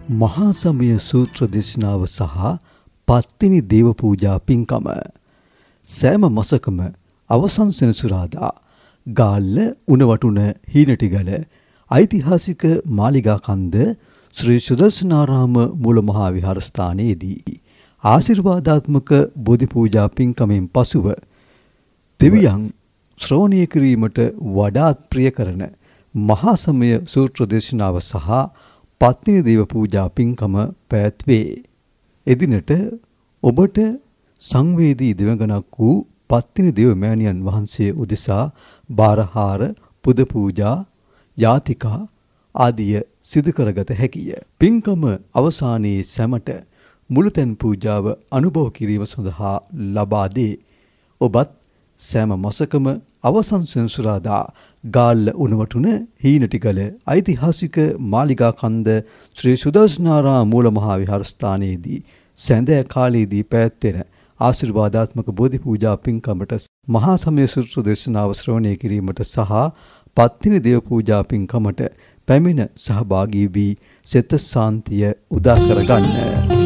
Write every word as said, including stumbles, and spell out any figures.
මහා සමය සූත්‍ර දේශනාව සහ පත්තිනි දේව පූජා පින්කම සෑම මාසකම අවසන් සෙනසුරාදා ගාල්ල උණවටුන හීනටිගල ඓතිහාසික මාලිගා කන්ද ශ්‍රී සුදර්ශනාරාම මූල මහා විහාරස්ථානයේදී ආශිර්වාදාත්මක බෝධි පූජා පින්කමෙන් පසුව දෙවියන් ශ්‍රවණය කිරීමට වඩාත් ප්‍රිය කරන මහා සමය සූත්‍ර දේශනාව සහ පත්තිනි දේව පූජා පින්කම පැවැත්වේ. එදිනට ඔබට සංවේදී දෙවඟනක් වූ පත්තිනි දේව මෑණියන් වහන්සේ උදෙසා බාරහාර පුද පූජා යාතිකා ආදිය සිදු කරගත හැකිය. පින්කම අවසානයේ සැමට මුළුතැන් පූජාව අනුභව කිරීම සඳහා ලබා දේ. ඔබත් සෑම මාසකම අවසන් සෙනසුරාදා ගාල්ල උණවටුන හීනටිගල ඓතිහාසික මාලිගා කන්ද ශ්‍රී සුදර්ශනාරාම මූල මහා විහාරස්ථානයේදී සැඳෑ කාලයේදී පැවැත්වෙන ආශිර්වාදාත්මක බෝධි පූජා පින්කමට මහා සමය සූත්‍ර දේශනාව ශ්‍රවණය කිරීමට සහ පත්තිනි දේව පූජා පින්කමට පැමිණ සහභාගී වී සෙත සාන්තිය උදා කරගන්න.